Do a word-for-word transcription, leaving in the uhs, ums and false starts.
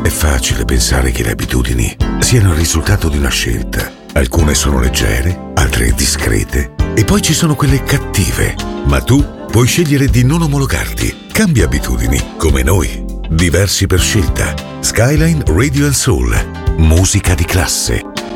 È facile pensare che le abitudini siano il risultato di una scelta. Alcune sono leggere, altre discrete, e poi ci sono quelle cattive. Ma tu puoi scegliere di non omologarti. Cambia abitudini, come noi. Diversi per scelta. Skyline Radio and Soul. Musica di classe.